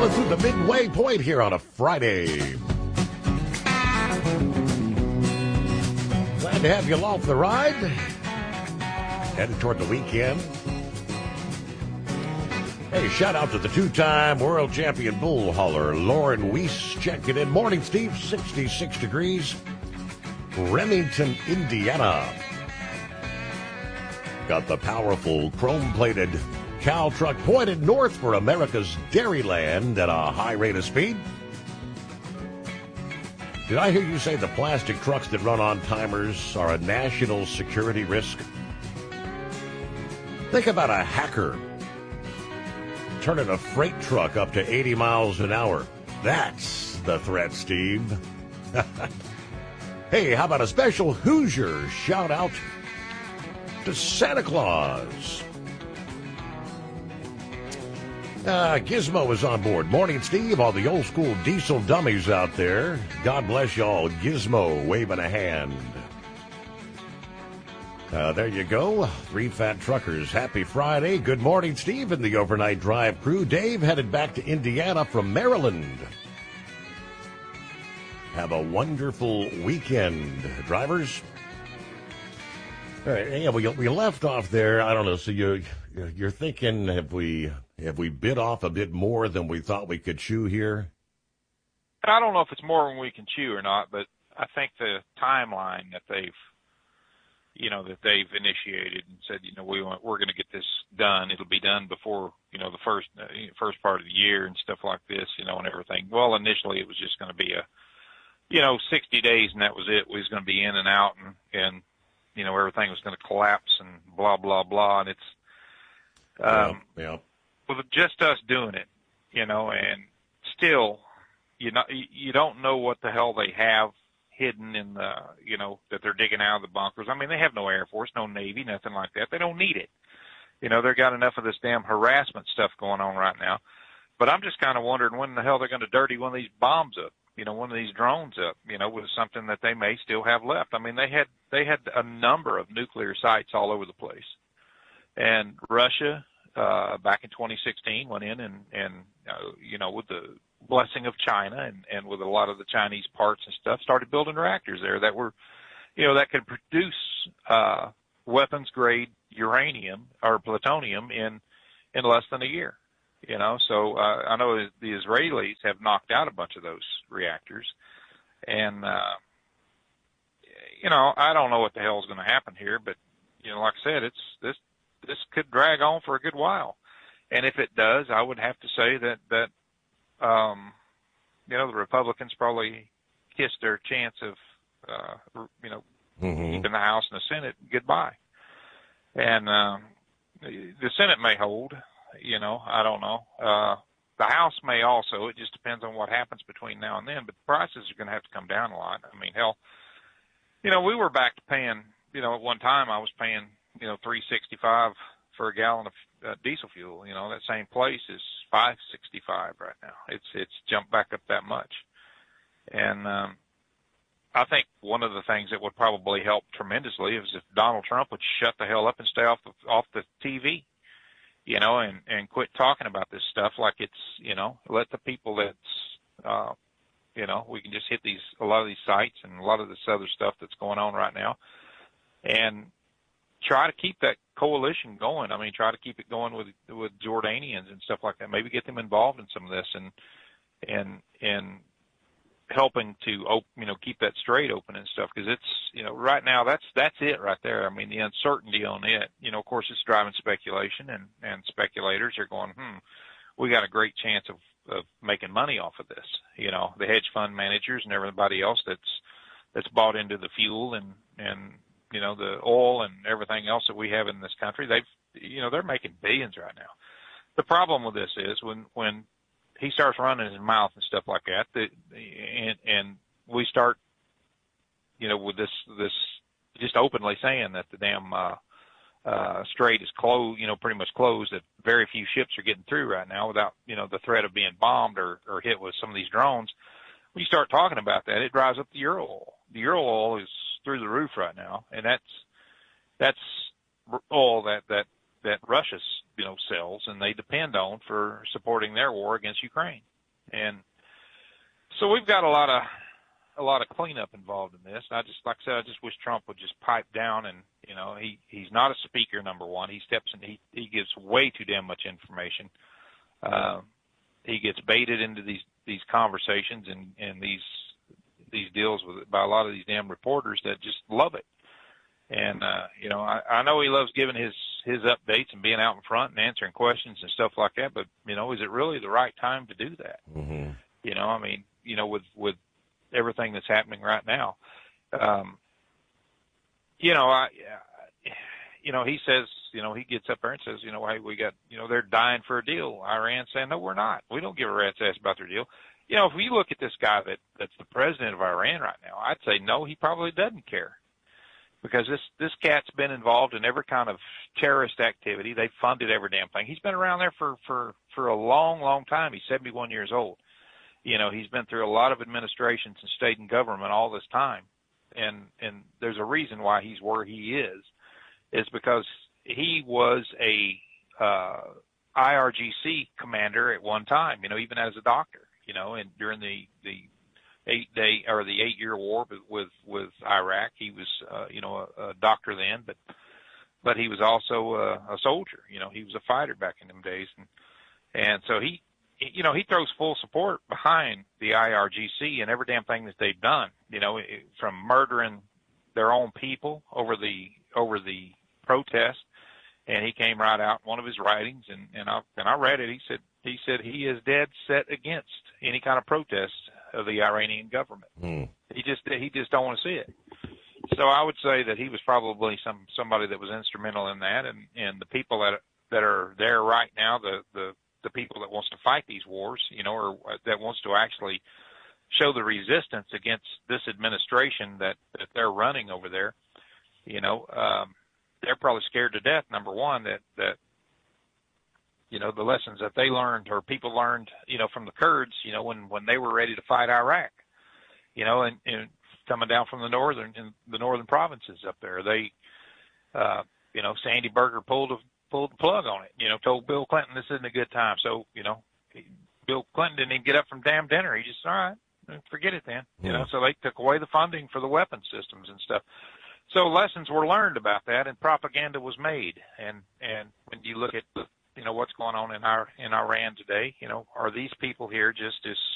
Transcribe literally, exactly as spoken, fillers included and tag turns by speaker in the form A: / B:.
A: rolling through the midway point here on a Friday. Glad to have you along for the ride. Headed toward the weekend. Hey, shout out to the two-time world champion bull hauler, Lauren Weiss, checking in. Morning, Steve, sixty-six degrees. Remington, Indiana. Got the powerful chrome-plated cow truck pointed north for America's Dairyland at a high rate of speed. Did I hear you say the plastic trucks that run on timers are a national security risk? Think about a hacker turning a freight truck up to eighty miles an hour. That's the threat, Steve. Hey, how about a special Hoosier shout out to Santa Claus? Uh, Gizmo is on board. Morning, Steve. All the old school diesel dummies out there. God bless y'all. Gizmo waving a hand. Uh, there you go. Three fat truckers. Happy Friday. Good morning, Steve, and the overnight drive crew. Dave headed back to Indiana from Maryland. Have a wonderful weekend, drivers. All right, yeah, we we left off there. I don't know. So you you're thinking, have we have we bit off a bit more than we thought we could chew here?
B: I don't know if it's more than we can chew or not, but I think the timeline that they've, you know, that they've initiated and said, you know, we want, we're going to get this done. It'll be done before, you know, the first uh, first part of the year and stuff like this, you know, and everything. Well, initially it was just going to be a, you know, sixty days and that was it. We was going to be in and out and and you know, everything was going to collapse and blah, blah, blah. And it's, um,
A: yeah, yeah.
B: with just us doing it, you know, and still, you know, you don't know what the hell they have hidden in the, you know, that they're digging out of the bunkers. I mean, they have no Air Force, no Navy, nothing like that. They don't need it. You know, they've got enough of this damn harassment stuff going on right now. But I'm just kind of wondering when the hell they're going to dirty one of these bombs up. You know, one of these drones up, you know, with something that they may still have left. I mean, they had they had a number of nuclear sites all over the place. And Russia, uh, back in twenty sixteen, went in and, and uh, you know, with the blessing of China and, and with a lot of the Chinese parts and stuff, started building reactors there that were, you know, that could produce uh, weapons-grade uranium or plutonium in, in less than a year. You know, so uh, I know the Israelis have knocked out a bunch of those reactors. And, uh, you know, I don't know what the hell is going to happen here, but, you know, like I said, it's this this could drag on for a good while. And if it does, I would have to say that, that um, you know, the Republicans probably kissed their chance of, uh, you know, mm-hmm. keeping the House and the Senate goodbye. And um, the Senate may hold. You know, I don't know. Uh, the House may also. It just depends on what happens between now and then. But the prices are going to have to come down a lot. I mean, hell, you know, we were back to paying, you know, at one time I was paying, you know, three sixty-five for a gallon of uh, diesel fuel. You know, that same place is five sixty-five right now. It's it's jumped back up that much. And um, I think one of the things that would probably help tremendously is if Donald Trump would shut the hell up and stay off the, off the T V. You know, and, and quit talking about this stuff like it's, you know, let the people that's, uh, you know, we can just hit these, a lot of these sites and a lot of this other stuff that's going on right now and try to keep that coalition going. I mean, try to keep it going with, with Jordanians and stuff like that. Maybe get them involved in some of this and, and, and helping to, op- you know, keep that strait open and stuff. Cause it's, you know, right now that's, that's it right there. I mean, the uncertainty on it, you know, of course it's driving speculation and, and speculators are going, hmm, we got a great chance of, of making money off of this. You know, the hedge fund managers and everybody else that's, that's bought into the fuel and, and, you know, the oil and everything else that we have in this country. They've, you know, they're making billions right now. The problem with this is when, when, he starts running his mouth and stuff like that, that and, and we start, you know, with this, this just openly saying that the damn, uh, uh, strait is closed, you know, pretty much closed, that very few ships are getting through right now without, you know, the threat of being bombed or, or hit with some of these drones. When you start talking about that, it drives up the Euro oil. The Euro oil is through the roof right now. And that's, that's oil that, that, that Russia's, you know, sells and they depend on for supporting their war against Ukraine. And so we've got a lot of a lot of cleanup involved in this. I just, like I said, I just wish Trump would just pipe down. And you know, he he's not a speaker. Number one, he steps in. He he gives way too damn much information. Uh, he gets baited into these these conversations and and these these deals with by a lot of these damn reporters that just love it. And uh, you know, I, I know he loves giving his his updates and being out in front and answering questions and stuff like that. But you know, is it really the right time to do that?
A: Mm-hmm.
B: You know, I mean, you know, with with everything that's happening right now, um, you know, I, you know, he says, you know, he gets up there and says, you know, hey, we got, you know, they're dying for a deal. Iran saying, no, we're not. We don't give a rat's ass about their deal. You know, if we look at this guy that that's the president of Iran right now, I'd say no, he probably doesn't care. Because this this cat's been involved in every kind of terrorist activity. They've funded every damn thing. He's been around there for, for, for a long, long time. He's seventy-one years old. You know, he's been through a lot of administrations and state and government all this time. And and there's a reason why he's where he is, is because he was a uh, I R G C commander at one time, you know, even as a doctor, you know, and during the, the eight day or the eight year war with, with, with Iraq, he was, uh, you know, a, a doctor then, but, but he was also a, a soldier, you know, he was a fighter back in them days. And, and so he, you know, he throws full support behind the I R G C and every damn thing that they've done, you know, from murdering their own people over the, over the protest. And he came right out in one of his writings, and, and I and I read it. He said he said he is dead set against any kind of protest of the Iranian government. Mm. He just he just don't want to see it. So I would say that he was probably some somebody that was instrumental in that, and, and the people that that are there right now, the, the the people that wants to fight these wars, you know, or that wants to actually show the resistance against this administration that, that they're running over there, you know. Um, they're probably scared to death, number one, that, that, you know, the lessons that they learned or people learned, you know, from the Kurds, you know, when, when they were ready to fight Iraq, you know, and, and coming down from the northern, in the northern provinces up there, they, uh, you know, Sandy Berger pulled a, pulled the plug on it, you know, told Bill Clinton this isn't a good time. So, you know, Bill Clinton didn't even get up from damn dinner. He just, all right, forget it then, you yeah. know, so they took away the funding for the weapon systems and stuff. So lessons were learned about that, and propaganda was made. And and when you look at, you know, what's going on in our in Iran today, you know, are these people here just as